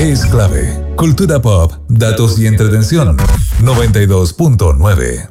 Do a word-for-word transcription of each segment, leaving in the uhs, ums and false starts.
es clave. Cultura pop, datos y entretención. noventa y dos punto nueve.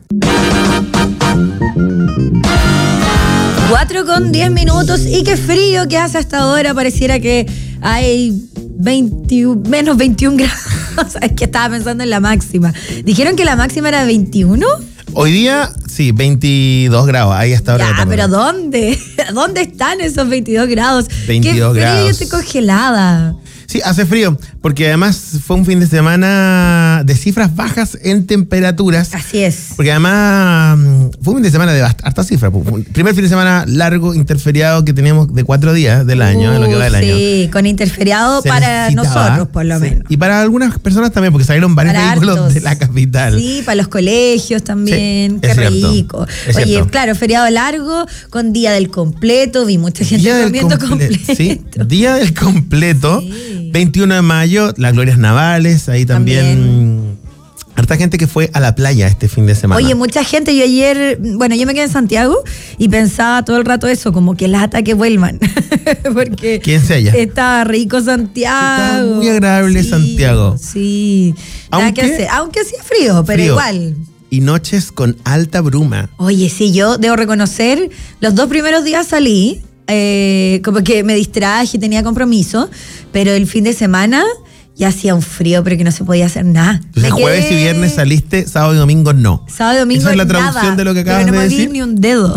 cuatro con diez minutos y qué frío que hace hasta ahora. Pareciera que hay veinte, menos veintiún grados. Es que estaba pensando en la máxima. ¿Dijeron que la máxima era veintiuno? Hoy día, sí, veintidós grados. Ahí hasta ahora. Ya, pero ¿dónde? ¿Dónde están esos veintidós grados? veintidós qué frío, grados. Yo estoy congelada. Sí, hace frío, porque además fue un fin de semana de cifras bajas en temperaturas. Así es. Porque además fue un fin de semana de harta cifra. Primer fin de semana largo, interferiado, que teníamos de cuatro días del año, uh, de lo que va del año. Sí, con interferiado Se para nosotros, por lo sí. menos. Y para algunas personas también, porque salieron varios Para vehículos hartos. de la capital. Sí, para los colegios también. Sí, Qué es cierto, rico. es Oye, cierto. claro, feriado largo, con día del completo. Vi mucha gente Día del comiendo comple- completo. Sí, día del completo. Sí. veintiuno de mayo, las glorias navales, ahí también, También. harta gente que fue a la playa este fin de semana. Oye, mucha gente, yo ayer, bueno, yo me quedé en Santiago y pensaba todo el rato eso, como que lata que vuelvan. Porque ¿Quién se halla? estaba rico Santiago. Está muy agradable Santiago. Sí, nada Aunque- que hacer. Aunque hacía frío, pero Frío. igual. Y noches con alta bruma. Oye, sí, yo debo reconocer, los dos primeros días salí, eh, como que me distraje, tenía compromiso, pero el fin de semana ya hacía un frío, pero que no se podía hacer nada. Entonces, Me quedé- jueves y viernes saliste, sábado y domingo no. Sábado y domingo ¿Esa es la traducción nada, de lo que acabas pero no de moví decir? ni un dedo.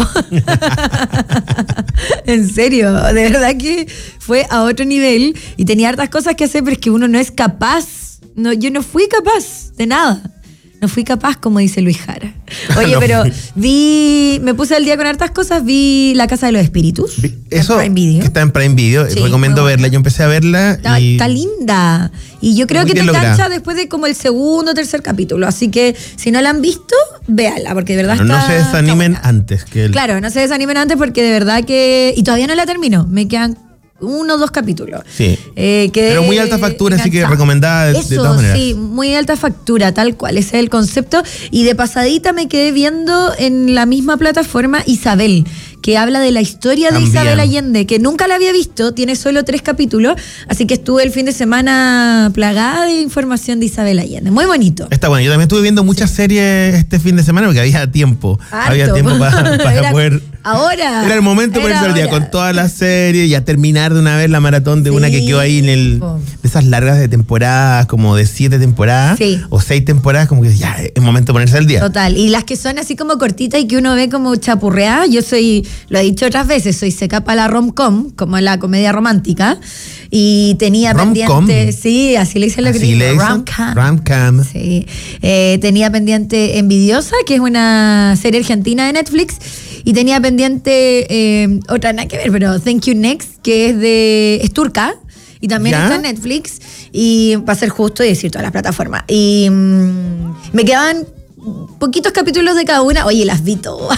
En serio, de verdad que fue a otro nivel y tenía hartas cosas que hacer, pero es que uno no es capaz. No, yo no fui capaz de nada. No fui capaz, como dice Luis Jara. Oye, No pero fui. vi, me puse al día con hartas cosas, vi La Casa de los Espíritus. Vi- Eso en Prime Video. que está en Prime Video, Sí, recomiendo muy verla. buena. Yo empecé a verla Está, y está linda. Y yo creo Muy que te bien lograda. engancha después de como el segundo o tercer capítulo. Así que si no la han visto, véala, porque de verdad no, está no se desanimen está buena. antes que el, Claro, no se desanimen antes porque de verdad que... Y todavía no la termino. Me quedan uno o dos capítulos. Sí. Eh, quedé Pero muy alta factura, así que enganchada. recomendada de- de Eso, todas maneras. sí, muy alta factura, tal cual. Ese es el concepto. Y de pasadita me quedé viendo en la misma plataforma Isabel, que habla de la historia de También. Isabel Allende, que nunca la había visto, tiene solo tres capítulos, así que estuve el fin de semana plagada de información de Isabel Allende. Muy bonito. Está bueno. Yo también estuve viendo muchas series este fin de semana porque había tiempo. Harto. Había tiempo para, para Era poder. ahora. Era el momento de Era ponerse al día ahora. con todas las series y a terminar de una vez la maratón de Sí, una que quedó ahí en el. po. De esas largas de temporadas, como de siete temporadas Sí. o seis temporadas, como que ya es momento de ponerse al día. Total, y las que son así como cortitas y que uno ve como chapurreadas, yo soy, lo he dicho otras veces, soy seca para la rom-com, como la comedia romántica, y tenía Rom-com. pendiente, sí, así le dicen los Así le gringos, dicen, rom-com. rom-com. Sí, eh, tenía pendiente Envidiosa, que es una serie argentina de Netflix, y tenía pendiente eh, otra nada que ver, pero Thank You Next, que es de es turca, y también ¿Ya? está en Netflix, y va a ser justo y decir todas las plataformas. Y mm, me quedaban poquitos capítulos de cada una. Oye, las vi todas.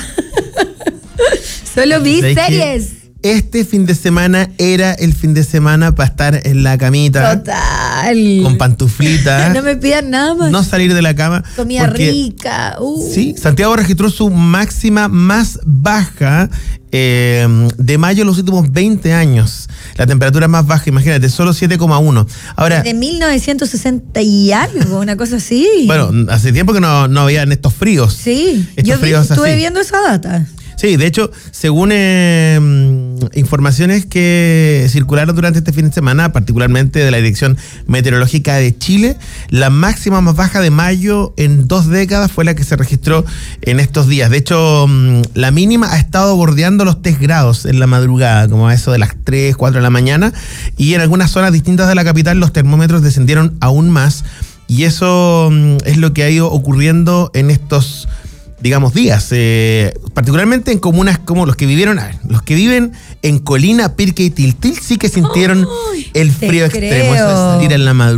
Solo vi ¿Sabes qué? series. Este fin de semana era el fin de semana para estar en la camita Total. con pantuflita. No me pidan nada más. No salir de la cama. Comida porque, rica. Uh. Sí, Santiago registró su máxima más baja eh, de mayo en los últimos veinte años. La temperatura más baja, imagínate, solo siete coma uno. Ahora, De mil novecientos sesenta y algo, una cosa así. bueno, hace tiempo que no, no habían estos fríos. Sí, Estos yo vi- fríos estuve así. viendo esa data. Sí, de hecho, según eh, informaciones que circularon durante este fin de semana, particularmente de la Dirección Meteorológica de Chile, la máxima más baja de mayo en dos décadas fue la que se registró en estos días. De hecho, mm, la mínima ha estado bordeando los tres grados en la madrugada, como a eso de las tres, cuatro de la mañana, y en algunas zonas distintas de la capital los termómetros descendieron aún más, y eso mm, es lo que ha ido ocurriendo en estos digamos, días, eh, particularmente en comunas como los que vivieron, a ver, los que viven en Colina, Pirque y Tiltil sí que sintieron Ay, el te frío extremo, eso de creo. salir en la madrugada.